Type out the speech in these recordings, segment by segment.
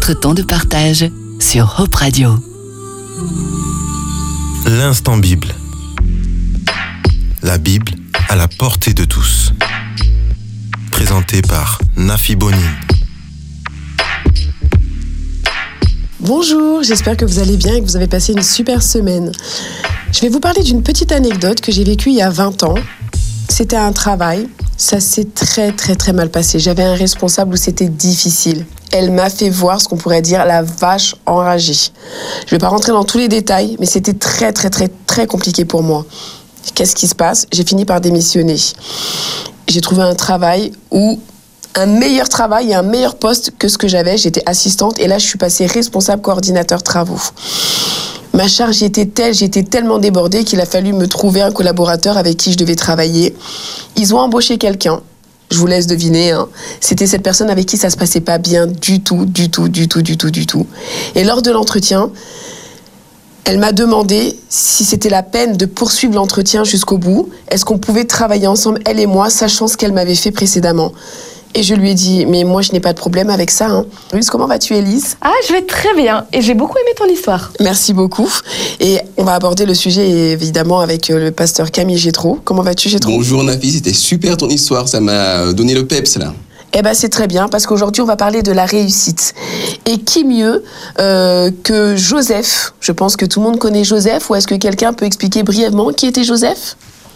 votre temps de partage sur Hope Radio. L'instant Bible. La Bible à la portée de tous. Présenté par Nafi Bonine. Bonjour, j'espère que vous allez bien et que vous avez passé une super semaine. Je vais vous parler d'une petite anecdote que j'ai vécue il y a 20 ans. C'était un travail, ça s'est très mal passé. J'avais un responsable où c'était difficile. Elle m'a fait voir ce qu'on pourrait dire la vache enragée. Je ne vais pas rentrer dans tous les détails, mais c'était très compliqué pour moi. Qu'est-ce qui se passe ? J'ai fini par démissionner. J'ai trouvé un travail où un meilleur travail et un meilleur poste que ce que j'avais. J'étais assistante et là, je suis passée responsable coordinateur travaux. Ma charge était telle, j'étais tellement débordée qu'il a fallu me trouver un collaborateur avec qui je devais travailler. Ils ont embauché quelqu'un. Je vous laisse deviner, hein. C'était cette personne avec qui ça se passait pas bien du tout. Et lors de l'entretien, elle m'a demandé si c'était la peine de poursuivre l'entretien jusqu'au bout. Est-ce qu'on pouvait travailler ensemble, elle et moi, sachant ce qu'elle m'avait fait précédemment. Et je lui ai dit, mais moi, je n'ai pas de problème avec ça. Hein. Élise, comment vas-tu, Élise ? Ah, je vais très bien. Et j'ai beaucoup aimé ton histoire. Merci beaucoup. Et on va aborder le sujet, évidemment, avec le pasteur Camille Gétro. Comment vas-tu, Gétro ? Bonjour, Nafi. C'était super ton histoire. Ça m'a donné le peps, là. Eh ben, c'est très bien, parce qu'aujourd'hui, on va parler de la réussite. Et qui mieux que Joseph ? Je pense que tout le monde connaît Joseph. Ou est-ce que quelqu'un peut expliquer brièvement qui était Joseph ?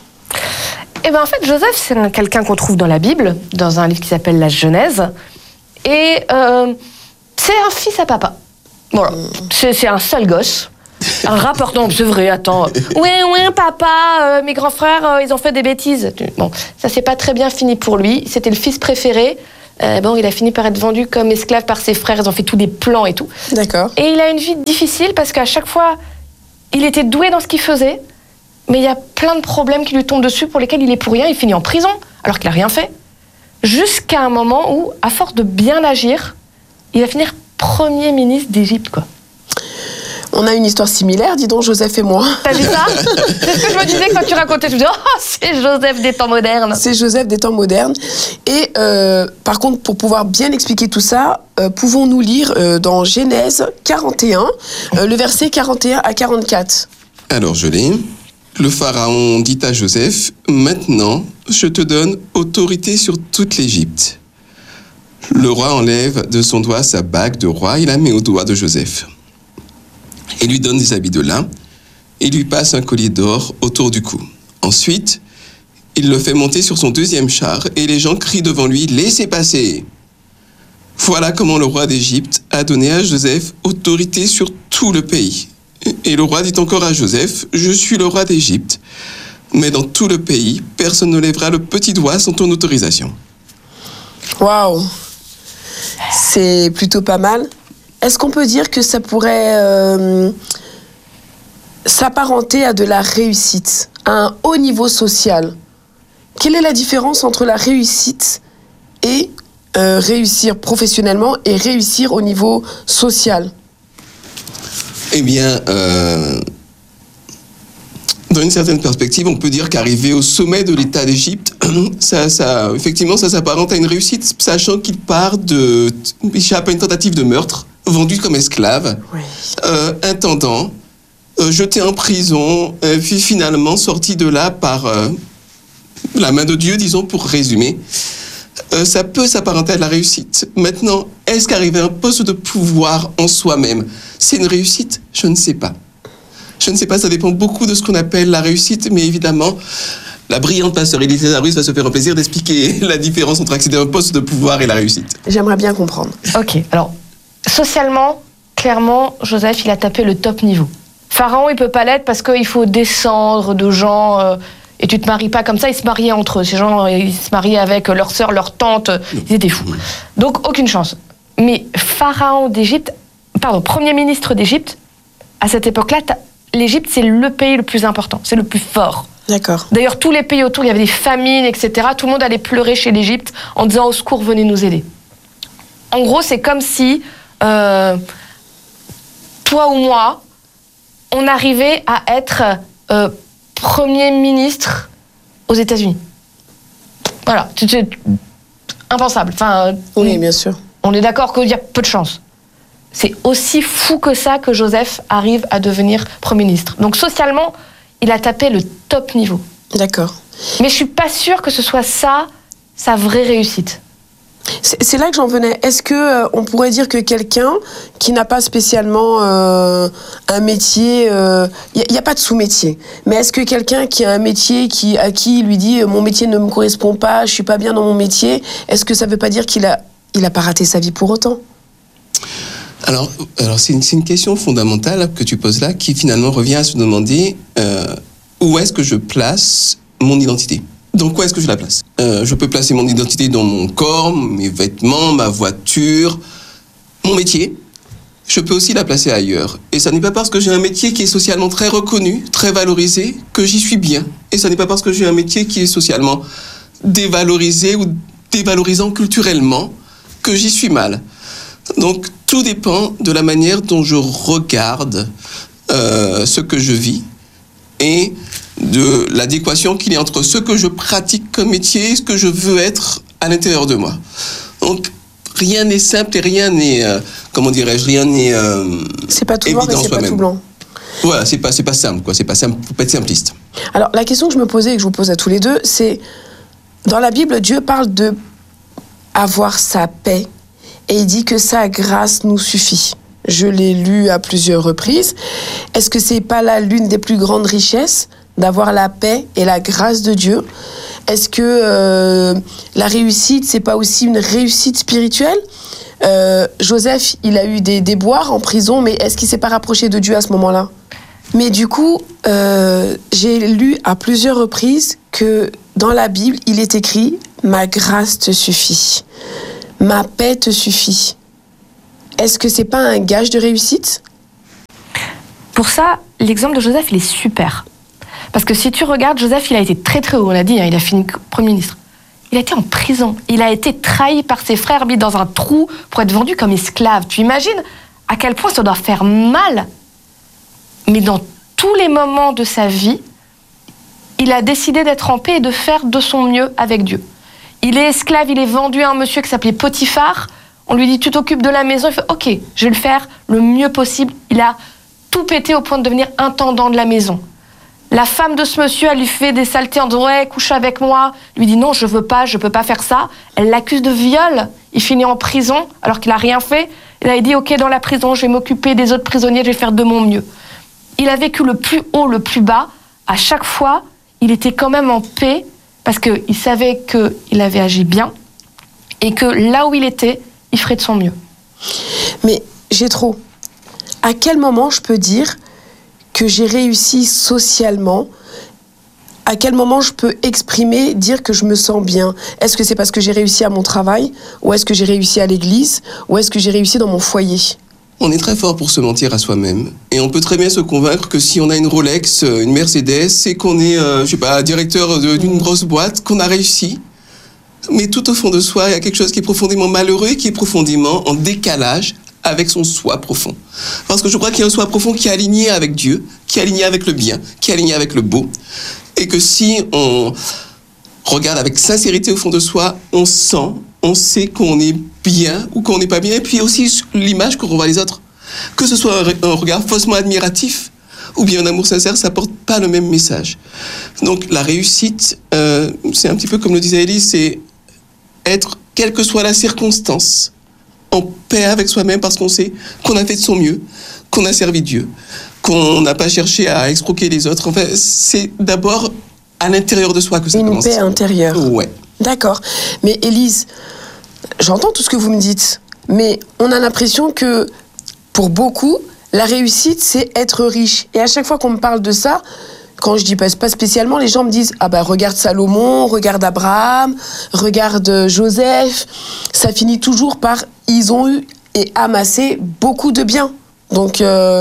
Eh bien, en fait, Joseph, c'est quelqu'un qu'on trouve dans la Bible, dans un livre qui s'appelle La Genèse. Et c'est un fils à papa. Voilà. C'est un seul gosse. Un rappeur, non, c'est vrai, attends. Ouais, papa, mes grands frères, ils ont fait des bêtises. Bon, ça s'est pas très bien fini pour lui. C'était le fils préféré. Il a fini par être vendu comme esclave par ses frères. Ils ont fait tous des plans et tout. D'accord. Et il a une vie difficile parce qu'à chaque fois, il était doué dans ce qu'il faisait. Mais il y a plein de problèmes qui lui tombent dessus pour lesquels il est pour rien. Il finit en prison, alors qu'il n'a rien fait. Jusqu'à un moment où, à force de bien agir, il va finir Premier ministre d'Égypte, quoi. On a une histoire similaire, dis donc, Joseph et moi. T'as vu ça ? C'est ce que je me disais quand tu racontais. Je me disais, oh, c'est Joseph des temps modernes. C'est Joseph des temps modernes. Et par contre, pour pouvoir bien expliquer tout ça, pouvons-nous lire dans Genèse 41, le verset 41 à 44. Alors, je l'ai. Le pharaon dit à Joseph, « Maintenant, je te donne autorité sur toute l'Égypte. » Le roi enlève de son doigt sa bague de roi et la met au doigt de Joseph. Il lui donne des habits de lin et lui passe un collier d'or autour du cou. Ensuite, il le fait monter sur son deuxième char et les gens crient devant lui, « Laissez passer !» Voilà comment le roi d'Égypte a donné à Joseph autorité sur tout le pays. Et le roi dit encore à Joseph, « Je suis le roi d'Égypte, mais dans tout le pays, personne ne lèvera le petit doigt sans ton autorisation. » Waouh ! C'est plutôt pas mal. Est-ce qu'on peut dire que ça pourrait s'apparenter à de la réussite, à un haut niveau social ? Quelle est la différence entre la réussite et réussir professionnellement et réussir au niveau social ? Eh bien, dans une certaine perspective, on peut dire qu'arriver au sommet de l'État d'Égypte, effectivement, ça s'apparente à une réussite, sachant qu'il échappe à une tentative de meurtre, vendu comme esclave, oui. Intendant, jeté en prison, puis finalement sorti de là par la main de Dieu, disons, pour résumer. Ça peut s'apparenter à de la réussite. Maintenant, est-ce qu'arriver à un poste de pouvoir en soi-même, c'est une réussite ? Je ne sais pas. Je ne sais pas, ça dépend beaucoup de ce qu'on appelle la réussite, mais évidemment, la brillante pasteur Élise Arus va se faire un plaisir d'expliquer la différence entre accéder à un poste de pouvoir et la réussite. J'aimerais bien comprendre. Ok, alors, socialement, clairement, Joseph, il a tapé le top niveau. Pharaon, il peut pas l'être parce qu'il faut descendre de gens... Et tu te maries pas comme ça, ils se mariaient entre eux. Ces gens, ils se mariaient avec leur sœur, leur tante, ils étaient fous. Donc, aucune chance. Mais Premier ministre d'Égypte, à cette époque-là, l'Égypte, c'est le pays le plus important, c'est le plus fort. D'accord. D'ailleurs, tous les pays autour, il y avait des famines, etc. Tout le monde allait pleurer chez l'Égypte en disant « Au secours, venez nous aider ». En gros, c'est comme si toi ou moi, on arrivait à être Premier ministre aux États-Unis. Voilà, c'est impensable. Enfin, oui, bien sûr. On est d'accord qu'il y a peu de chance. c'est aussi fou que ça que Joseph arrive à devenir Premier ministre. Donc socialement, il a tapé le top niveau. D'accord. Mais je suis pas sûre que ce soit ça, sa vraie réussite. C'est là que j'en venais. Est-ce que on pourrait dire que quelqu'un qui n'a pas spécialement un métier, il n'y a pas de sous-métier, mais est-ce que quelqu'un qui a un métier à qui il lui dit mon métier ne me correspond pas, je suis pas bien dans mon métier, est-ce que ça veut pas dire qu'il a pas raté sa vie pour autant? Alors c'est une question fondamentale que tu poses là, qui finalement revient à se demander où est-ce que je place mon identité. Dans quoi est-ce que je la place? Je peux placer mon identité dans mon corps, mes vêtements, ma voiture, mon métier. Je peux aussi la placer ailleurs. Et ça n'est pas parce que j'ai un métier qui est socialement très reconnu, très valorisé, que j'y suis bien. Et ça n'est pas parce que j'ai un métier qui est socialement dévalorisé ou dévalorisant culturellement que j'y suis mal. Donc tout dépend de la manière dont je regarde ce que je vis et de l'adéquation qu'il y a entre ce que je pratique comme métier et ce que je veux être à l'intérieur de moi. Donc, rien n'est simple et rien n'est, rien n'est c'est pas tout noir et c'est pas tout blanc. Voilà, c'est pas simple, quoi. C'est pas simple, faut pas être simpliste. Alors, la question que je me posais et que je vous pose à tous les deux, c'est, dans la Bible, Dieu parle de avoir sa paix et il dit que sa grâce nous suffit. Je l'ai lu à plusieurs reprises. Est-ce que c'est pas là l'une des plus grandes richesses, d'avoir la paix et la grâce de Dieu? Est-ce que la réussite, c'est pas aussi une réussite spirituelle? Joseph, il a eu des déboires en prison, mais est-ce qu'il s'est pas rapproché de Dieu à ce moment-là? Mais du coup, j'ai lu à plusieurs reprises que dans la Bible, il est écrit « Ma grâce te suffit, ma paix te suffit ». Est-ce que c'est pas un gage de réussite? Pour ça, l'exemple de Joseph, il est super. Parce que si tu regardes, Joseph, il a été très très haut, on l'a dit, il a fini Premier ministre. Il a été en prison, il a été trahi par ses frères, mis dans un trou pour être vendu comme esclave. Tu imagines à quel point ça doit faire mal? Mais dans tous les moments de sa vie, il a décidé d'être en paix et de faire de son mieux avec Dieu. Il est esclave, il est vendu à un monsieur qui s'appelait Potiphar. On lui dit, tu t'occupes de la maison. Il fait, ok, je vais le faire le mieux possible. Il a tout pété au point de devenir intendant de la maison. La femme de ce monsieur, elle lui fait des saletés en disant, ouais, couche avec moi. Il lui dit, non, je veux pas, je peux pas faire ça. Elle l'accuse de viol. Il finit en prison alors qu'il a rien fait. Il a dit, ok, dans la prison, je vais m'occuper des autres prisonniers, je vais faire de mon mieux. Il a vécu le plus haut, le plus bas. À chaque fois, il était quand même en paix parce qu'il savait qu'il avait agi bien et que là où il était, il ferait de son mieux. Mais Jétro, à quel moment je peux dire que j'ai réussi socialement? À quel moment je peux exprimer, dire que je me sens bien? Est-ce que c'est parce que j'ai réussi à mon travail? Ou est-ce que j'ai réussi à l'église? Ou est-ce que j'ai réussi dans mon foyer? On est très fort pour se mentir à soi-même. Et on peut très bien se convaincre que si on a une Rolex, une Mercedes, et qu'on est, directeur d'une grosse boîte, qu'on a réussi. Mais tout au fond de soi, il y a quelque chose qui est profondément malheureux et qui est profondément en décalage avec son soi profond. Parce que je crois qu'il y a un soi profond qui est aligné avec Dieu, qui est aligné avec le bien, qui est aligné avec le beau. Et que si on regarde avec sincérité au fond de soi, on sait qu'on est bien ou qu'on n'est pas bien. Et puis aussi l'image qu'on renvoie les autres. Que ce soit un regard faussement admiratif ou bien un amour sincère, ça porte pas le même message. Donc la réussite, c'est un petit peu comme le disait Élise, c'est être, quelle que soit la circonstance, en paix avec soi-même parce qu'on sait qu'on a fait de son mieux, qu'on a servi Dieu, qu'on n'a pas cherché à escroquer les autres. Enfin, c'est d'abord à l'intérieur de soi que ça commence. Une paix intérieure. Ouais. D'accord. Mais Élise, j'entends tout ce que vous me dites, mais on a l'impression que, pour beaucoup, la réussite, c'est être riche. Et à chaque fois qu'on me parle de ça, quand je dis pas spécialement, les gens me disent « Ah bah regarde Salomon, regarde Abraham, regarde Joseph ». Ça finit toujours par « Ils ont eu et amassé beaucoup de biens ». Donc...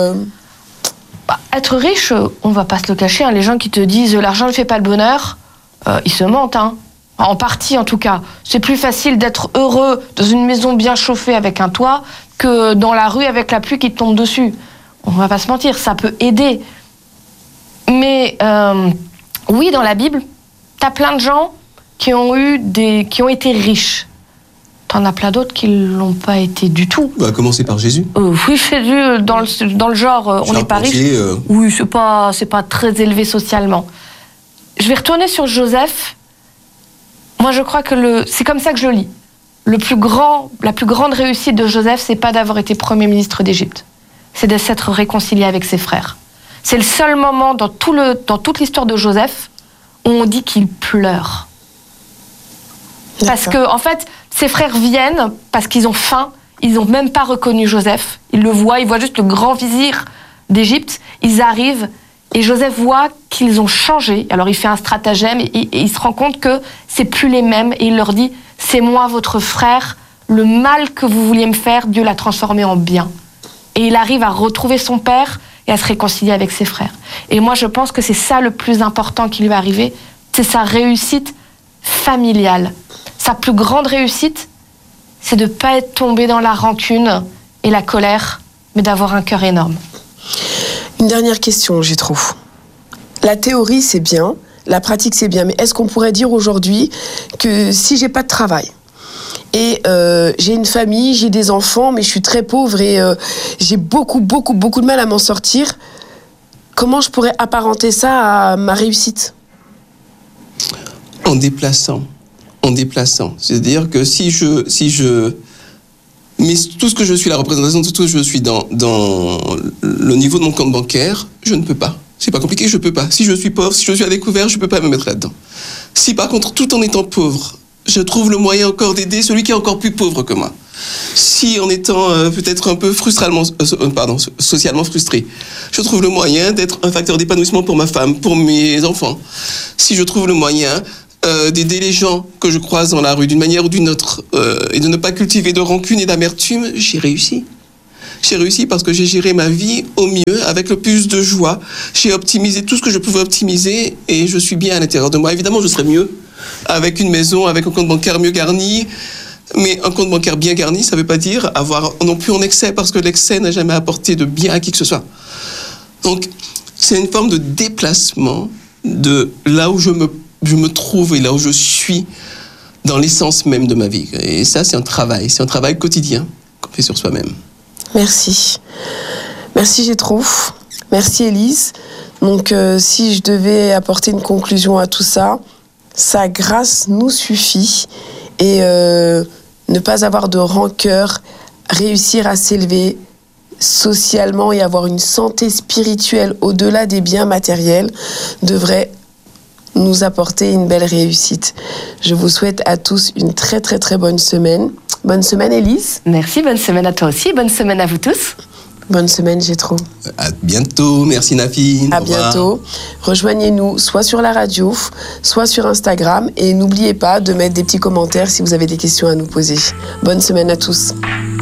Être riche, on va pas se le cacher, hein, les gens qui te disent « L'argent ne fait pas le bonheur », ils se mentent, hein. En partie en tout cas. C'est plus facile d'être heureux dans une maison bien chauffée avec un toit que dans la rue avec la pluie qui te tombe dessus. On va pas se mentir, ça peut aider. Mais oui, dans la Bible, t'as plein de gens qui ont été riches. t'en as plein d'autres qui l'ont pas été du tout. On va commencer par Jésus. Oui, Jésus, dans le genre, on n'est pas riche. Oui, c'est pas très élevé socialement. Je vais retourner sur Joseph. Moi, je crois que c'est comme ça que je le lis. La plus grande réussite de Joseph, c'est pas d'avoir été Premier ministre d'Égypte. C'est de s'être réconcilié avec ses frères. C'est le seul moment dans toute l'histoire de Joseph où on dit qu'il pleure. Parce que, en fait, ses frères viennent parce qu'ils ont faim. Ils n'ont même pas reconnu Joseph. Ils le voient, ils voient juste le grand vizir d'Égypte. Ils arrivent et Joseph voit qu'ils ont changé. Alors il fait un stratagème et il se rend compte que c'est plus les mêmes. Et il leur dit, c'est moi votre frère. Le mal que vous vouliez me faire, Dieu l'a transformé en bien. Et il arrive à retrouver son père et à se réconcilier avec ses frères. Et moi, je pense que c'est ça le plus important qui lui est arrivé. C'est sa réussite familiale. Sa plus grande réussite, c'est de ne pas être tombé dans la rancune et la colère, mais d'avoir un cœur énorme. Une dernière question, j'ai trop. La théorie, c'est bien, la pratique, c'est bien, mais est-ce qu'on pourrait dire aujourd'hui que si j'ai pas de travail et j'ai une famille, j'ai des enfants, mais je suis très pauvre et j'ai beaucoup de mal à m'en sortir, comment je pourrais apparenter ça à ma réussite ? En déplaçant. C'est-à-dire que si je mets tout ce que je suis, la représentation de tout ce que je suis dans le niveau de mon compte bancaire, je ne peux pas. C'est pas compliqué, je peux pas. Si je suis pauvre, si je suis à découvert, je peux pas me mettre là-dedans. Si par contre, tout en étant pauvre, je trouve le moyen encore d'aider celui qui est encore plus pauvre que moi. Si en étant peut-être un peu socialement frustré, je trouve le moyen d'être un facteur d'épanouissement pour ma femme, pour mes enfants. Si je trouve le moyen d'aider les gens que je croise dans la rue d'une manière ou d'une autre et de ne pas cultiver de rancune et d'amertume, j'ai réussi. J'ai réussi parce que j'ai géré ma vie au mieux, avec le plus de joie. J'ai optimisé tout ce que je pouvais optimiser et je suis bien à l'intérieur de moi. Évidemment, je serais mieux avec une maison, avec un compte bancaire mieux garni. Mais un compte bancaire bien garni, ça ne veut pas dire avoir non plus en excès, parce que l'excès n'a jamais apporté de bien à qui que ce soit. Donc, c'est une forme de déplacement de là où je me trouve et là où je suis dans l'essence même de ma vie. Et ça, c'est un travail quotidien qu'on fait sur soi-même. Merci. Merci, Gétro. Merci, Élise. Donc, si je devais apporter une conclusion à tout ça, sa grâce nous suffit. Et ne pas avoir de rancœur, réussir à s'élever socialement et avoir une santé spirituelle au-delà des biens matériels devrait nous apporter une belle réussite. Je vous souhaite à tous une très très très bonne semaine. Bonne semaine, Élise. Merci, bonne semaine à toi aussi, bonne semaine à vous tous. Bonne semaine, Gétro. À bientôt, merci Nafi. À bientôt. Rejoignez-nous soit sur la radio, soit sur Instagram. Et n'oubliez pas de mettre des petits commentaires si vous avez des questions à nous poser. Bonne semaine à tous.